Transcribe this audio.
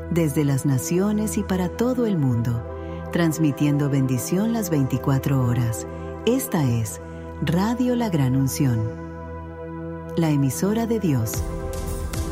desde las naciones y para todo el mundo, transmitiendo bendición las 24 horas. Esta es Radio La Gran Unción, la emisora de Dios,